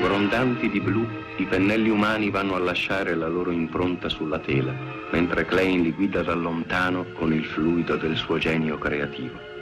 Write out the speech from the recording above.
Grondanti di blu, i pennelli umani vanno a lasciare la loro impronta sulla tela, mentre Klein li guida da lontano con il fluido del suo genio creativo.